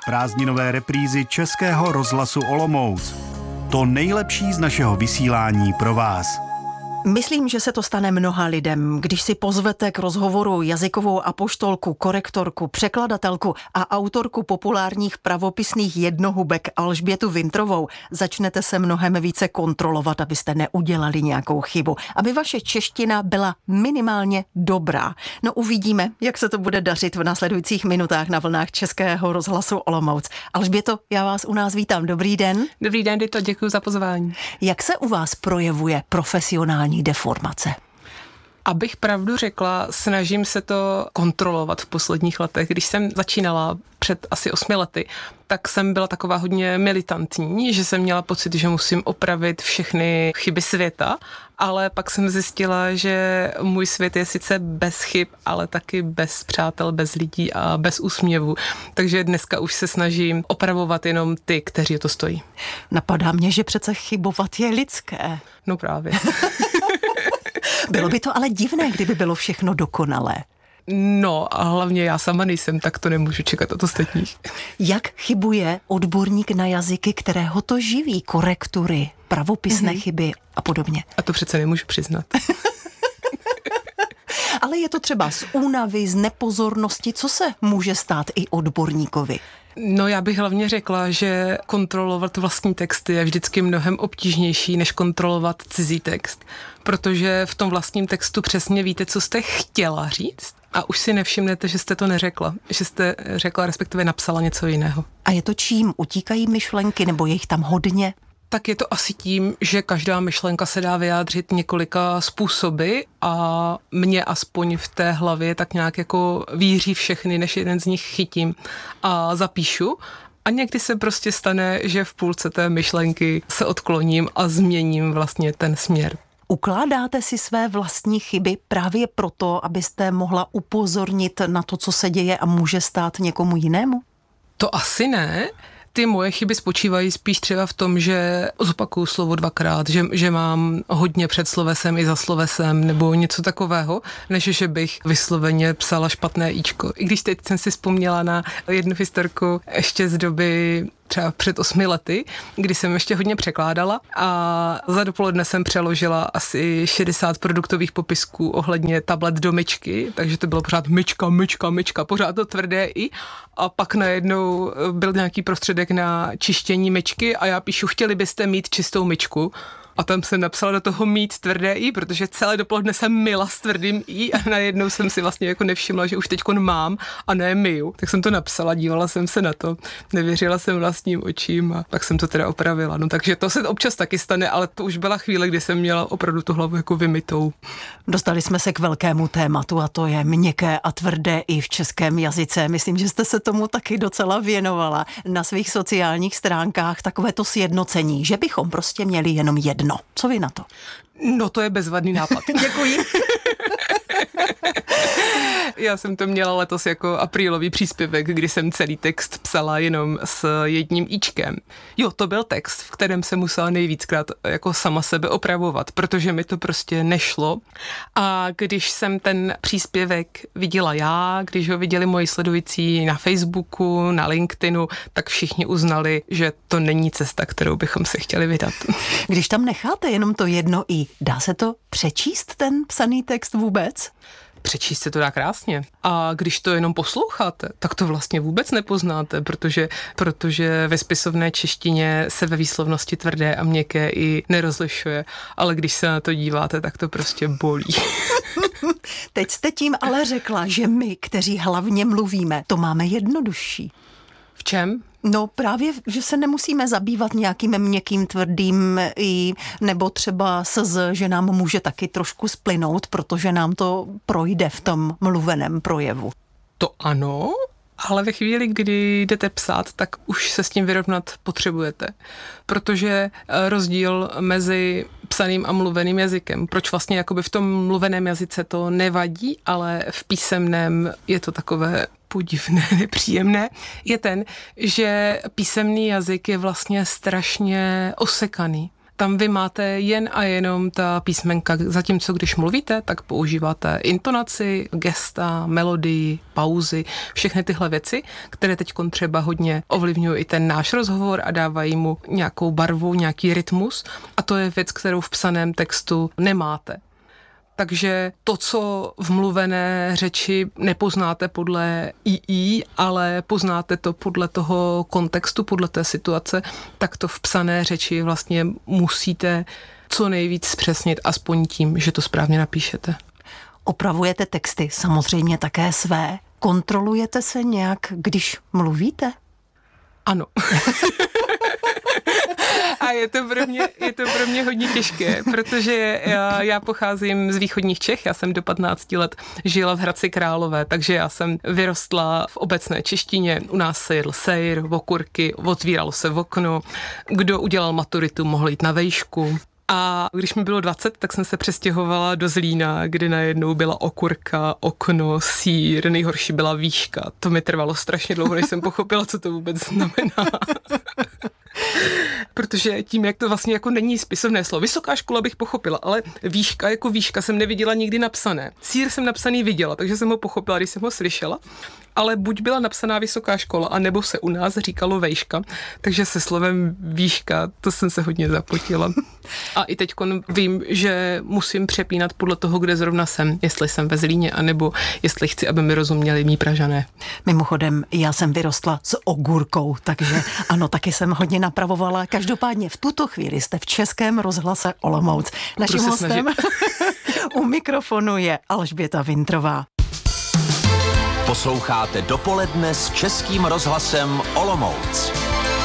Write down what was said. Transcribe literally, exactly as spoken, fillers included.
Prázdninové reprízy Českého rozhlasu Olomouc. To nejlepší z našeho vysílání pro vás. Myslím, že se to stane mnoha lidem, když si pozvete k rozhovoru jazykovou apoštolku, korektorku, překladatelku a autorku populárních pravopisných jednohubek Alžbětu Vintrovou. Začnete se mnohem více kontrolovat, abyste neudělali nějakou chybu, aby vaše čeština byla minimálně dobrá. No uvidíme, jak se to bude dařit v následujících minutách na vlnách Českého rozhlasu Olomouc. Alžběto, já vás u nás vítám. Dobrý den. Dobrý den, Dito, děkuji za pozvání. Jak se u vás projevuje profesionální deformace? Abych pravdu řekla, snažím se to kontrolovat v posledních letech. Když jsem začínala před asi osmi lety, tak jsem byla taková hodně militantní, že jsem měla pocit, že musím opravit všechny chyby světa, ale pak jsem zjistila, že můj svět je sice bez chyb, ale taky bez přátel, bez lidí a bez úsměvu. Takže dneska už se snažím opravovat jenom ty, kteří to stojí. Napadá mě, že přece chybovat je lidské. No právě. Bylo by to ale divné, kdyby bylo všechno dokonalé. No a hlavně já sama nejsem, tak to nemůžu čekat od ostatních. Jak chybuje odborník na jazyky, kterého to živí, korektury, pravopisné mm-hmm. chyby a podobně? A to přece nemůžu přiznat. Ale je to třeba z únavy, z nepozornosti, co se může stát i odborníkovi? No já bych hlavně řekla, že kontrolovat vlastní texty je vždycky mnohem obtížnější, než kontrolovat cizí text, protože v tom vlastním textu přesně víte, co jste chtěla říct a už si nevšimnete, že jste to neřekla, že jste řekla, respektive napsala něco jiného. A je to čím? Utíkají myšlenky nebo je jich tam hodně? Tak je to asi tím, že každá myšlenka se dá vyjádřit několika způsoby a mě aspoň v té hlavě tak nějak jako víří všechny, než jeden z nich chytím a zapíšu. A někdy se prostě stane, že v půlce té myšlenky se odkloním a změním vlastně ten směr. Ukládáte si své vlastní chyby právě proto, abyste mohla upozornit na to, co se děje a může stát někomu jinému? To asi ne. Ty moje chyby spočívají spíš třeba v tom, že zopakuju slovo dvakrát, že, že mám hodně před slovesem i za slovesem nebo něco takového, než že bych vysloveně psala špatné íčko. I když teď jsem si vzpomněla na jednu historku ještě z doby třeba před osmi lety, kdy jsem ještě hodně překládala a za dopoledne jsem přeložila asi šedesát produktových popisků ohledně tablet do myčky, takže to bylo pořád myčka, myčka, myčka, pořád to tvrdé i a pak najednou byl nějaký prostředek na čištění myčky a já píšu, chtěli byste mít čistou myčku. A tam jsem napsala do toho mít tvrdé i, protože celé dopoledne jsem myla s tvrdým i a najednou jsem si vlastně jako nevšimla, že už teďkon mám a ne myju. Tak jsem to napsala, dívala jsem se na to, nevěřila jsem vlastním očím a pak jsem to teda opravila. No takže to se občas taky stane, ale to už byla chvíle, kdy jsem měla opravdu tu hlavu jako vymytou. Dostali jsme se k velkému tématu a to je měkké a tvrdé i v českém jazyce. Myslím, že jste se tomu taky docela věnovala na svých sociálních stránkách, takové to sjednocení, že bychom prostě měli jenom jedno. No, co vy na to? No to je bezvadný nápad. Děkuji. Já jsem to měla letos jako aprílový příspěvek, kdy jsem celý text psala jenom s jedním íčkem. Jo, to byl text, v kterém jsem musela nejvíckrát jako sama sebe opravovat, protože mi to prostě nešlo. A když jsem ten příspěvek viděla já, když ho viděli moji sledující na Facebooku, na LinkedInu, tak všichni uznali, že to není cesta, kterou bychom se chtěli vydat. Když tam necháte jenom to jedno i, dá se to přečíst ten psaný text vůbec? Přečíst se to dá krásně. A když to jenom posloucháte, tak to vlastně vůbec nepoznáte, protože, protože ve spisovné češtině se ve výslovnosti tvrdé a měkké i nerozlišuje. Ale když se na to díváte, tak to prostě bolí. Teď jste tím ale řekla, že my, kteří hlavně mluvíme, to máme jednodušší. V čem? No právě, že se nemusíme zabývat nějakým měkkým, tvrdým i, nebo třeba slz, že nám může taky trošku splynout, protože nám to projde v tom mluveném projevu. To ano, ale ve chvíli, kdy jdete psát, tak už se s tím vyrovnat potřebujete, protože rozdíl mezi psaným a mluveným jazykem, proč vlastně jakoby v tom mluveném jazyce to nevadí, ale v písemném je to takové podivné, nepříjemné, je ten, že písemný jazyk je vlastně strašně osekaný. Tam vy máte jen a jenom ta písmenka, zatímco když mluvíte, tak používáte intonaci, gesta, melodii, pauzy, všechny tyhle věci, které teď třeba hodně ovlivňují i ten náš rozhovor a dávají mu nějakou barvu, nějaký rytmus a to je věc, kterou v psaném textu nemáte. Takže to, co v mluvené řeči nepoznáte podle í í, ale poznáte to podle toho kontextu, podle té situace, tak to v psané řeči vlastně musíte co nejvíc zpřesnit, aspoň tím, že to správně napíšete. Opravujete texty, samozřejmě také své. Kontrolujete se nějak, když mluvíte? Ano. A je to pro mě, je to pro mě hodně těžké, protože já, já pocházím z východních Čech, já jsem do patnácti let žila v Hradci Králové, takže já jsem vyrostla v obecné češtině, u nás se jedl sejr, okurky, otvíralo se okno, kdo udělal maturitu, mohl jít na vejšku. A když mi bylo dvacet, tak jsem se přestěhovala do Zlína, kde najednou byla okurka, okno, sýr, nejhorší byla výška. To mi trvalo strašně dlouho, než jsem pochopila, co to vůbec znamená. Protože tím, jak to vlastně jako není spisovné slovo. Vysoká škola bych pochopila, ale výška jako výška jsem neviděla nikdy napsané. Sýr jsem napsaný viděla, takže jsem ho pochopila, když jsem ho slyšela. Ale buď byla napsaná vysoká škola, anebo se u nás říkalo vejška, takže se slovem výška, to jsem se hodně zapotila. A i teď vím, že musím přepínat podle toho, kde zrovna jsem, jestli jsem ve Zlíně, anebo jestli chci, aby mi rozuměli mý Pražané. Mimochodem, já jsem vyrostla s ogurkou, takže ano, taky jsem hodně napravovala. Každopádně v tuto chvíli jste v Českém rozhlase Olomouc. Naším hostem u mikrofonu je Alžběta Vintrová. Posloucháte Dopoledne s Českým rozhlasem Olomouc.